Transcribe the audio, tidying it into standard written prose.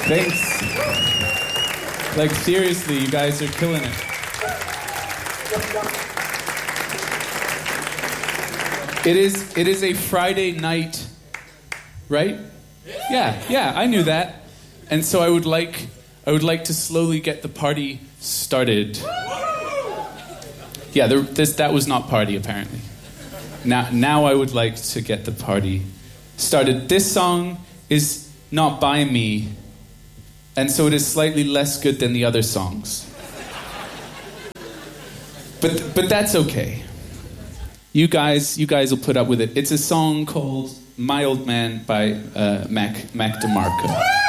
Thanks. Like, seriously, you guys are killing it. It is a Friday night, right? Yeah, I knew that. And so I would like to slowly get the party started. Yeah, that was not party, apparently. Now I would like to get the party started. This song is not by me, and so it is slightly less good than the other songs. But that's okay. You guys will put up with it. It's a song called My Old Man by Mac DeMarco.